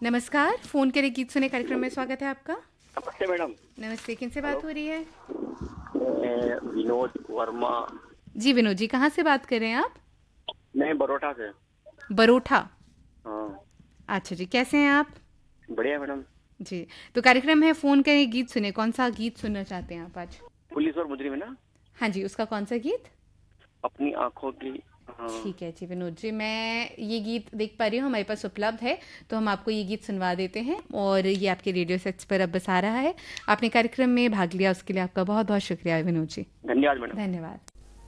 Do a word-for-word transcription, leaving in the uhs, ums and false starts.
नमस्कार, फ़ोन करे गीत सुने कार्यक्रम में स्वागत है आपका। नमस्ते मैडम। नमस्ते, किनसे बात हो रही है? मैं विनोद वर्मा। जी विनोद जी, कहाँ से बात कर रहे हैं आप? मैं बरोटा से। बरोठा। हाँ, अच्छा जी, कैसे हैं आप? बढ़िया मैडम। जी, तो कार्यक्रम है फ़ोन करे गीत सुने, कौन-सा गीत सुनना चाहते हैं आप आज? पुलिस और मुजरिम है ना, हाँ जी, उसका कौन-सा गीत? अपनी आंखों की। हाँ, ठीक है जी विनोद जी, मैं ये गीत देख पा रही हूँ हमारे पास उपलब्ध है, तो हम आपको ये गीत सुनवा देते हैं और ये आपके रेडियो सेट्स पर अब बस आ रहा है। आपने कार्यक्रम में भाग लिया उसके लिए आपका बहुत-बहुत शुक्रिया विनोद जी। धन्यवाद मैडम। धन्यवाद।